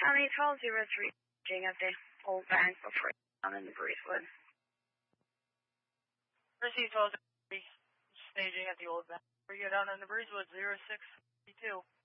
County 1203, staging at the old bank before down in the Breezewood. Received 1203, staging at the old bank. Before you go down in the Breezewood, 0652.